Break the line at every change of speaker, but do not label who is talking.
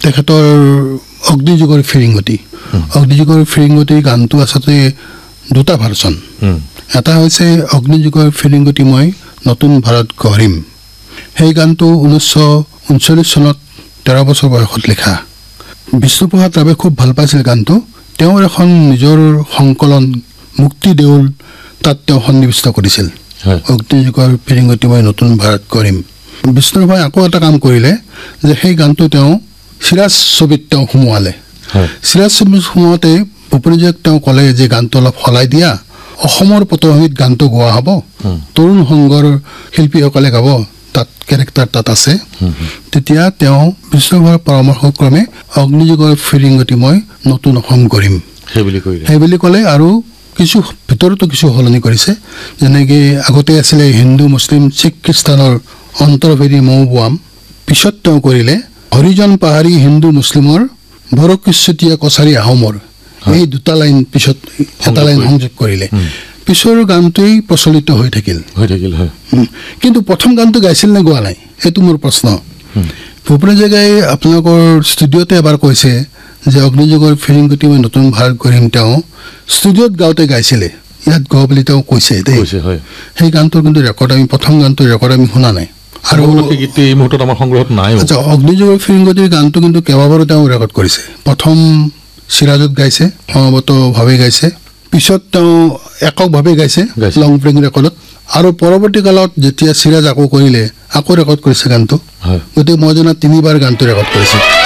তেখেতৰ অগ্নিযুগৰ ফিৰিংগতি গানটো আচলতে দুটা ভাৰ্চন এটা হৈছে অগ্নিযুগৰ ফিৰিংগতি মই নতুন ভাৰত গঢ়িম সেই গানটো 1939 চনত 13 বছৰ বয়সত লিখা বিষ্ণুপ্ৰসাদ ৰাৱে খুব ভাল পাইছিল গানটো তেওঁৰ এখন নিজৰ সংকলন মুক্তি দেউল তাত তেওঁ সন্নিৱিষ্ট কৰিছিল অগ্নিযুগৰ ফিৰিংগতি মই নতুন ভাৰত গঢ়িম বিষ্ণুপ্ৰসাদে আকৌ এটা কাম কৰিলে যে সেই গানটো তেওঁ সিৰাজ ছবিত তেওঁ সোমোৱালে সিৰাজ ছবিত সোমোৱাতে ভূপেনজীক তেওঁ ক'লে যে গানটো অলপ সলাই দিয়া অসমৰ পটভূমিত গানটো গোৱা হ'ব তৰুণ সংঘৰ শিল্পীসকলে গাব তাত কেৰেক্টাৰ তাত আছে তেতিয়া তেওঁ বিষ্ণুপ্ৰসাদৰ পৰামৰ্শক্ৰমে অগ্নিযুগৰ ফিৰিংগতি মই নতুন অসম গঢ়িম সেই বুলি ক'লে আৰু কিছু ভিতৰতো কিছু সলনি কৰিছে যেনেকৈ আগতে আছিলে হিন্দু মুছলিম শিখ খ্ৰীষ্টানৰ অন্তৰ্ভেদী মৌ বোৱাম পিছত তেওঁ কৰিলে হৰিজন পাহাৰী হিন্দু মুছলিমৰ বৰকিচুতীয়া কছাৰী আহোমৰ এই দুটা লাইন পিছত এটা লাইন সংযোগ কৰিলে পিছৰ গানটোৱেই প্ৰচলিত হৈ থাকিল কিন্তু প্ৰথম গানটো গাইছিল নে গোৱা নাই এইটো মোৰ প্ৰশ্ন ভূপেনজীয়ে আপোনালোকৰ ষ্টুডিঅ'তে এবাৰ কৈছে যে অগ্নিযুগৰ ফিৰিংগতি মই নতুন ভাৰত গঢ়িম তেওঁ ষ্টুডিঅ'ত গাওঁতে গাইছিলে ইয়াত গোৱা বুলি তেওঁ কৈছে সেই গানটোৰ কিন্তু ৰেকৰ্ড আমি প্ৰথম গানটোৰ ৰেকৰ্ড আমি শুনা নাই আৰু এই মুহূৰ্তত আমাৰ সংগ্ৰহত নাই আচ্ছা অগ্নিযুগৰ ফিৰিংগতিৰ গানটো কিন্তু কেইবাবাৰো তেওঁ ৰেকৰ্ড কৰিছে প্ৰথম সিৰাজত গাইছে সমবেতভাৱে গাইছে পিছত তেওঁ এককভাৱে গাইছে লং প্লেইং ৰেকৰ্ডত আৰু পৰৱৰ্তী কালত যেতিয়া সিৰাজ আকৌ কৰিলে আকৌ ৰেকৰ্ড কৰিছে গানটো গতিকে মই জনাত 3 বাৰ গানটো ৰেকৰ্ড কৰিছে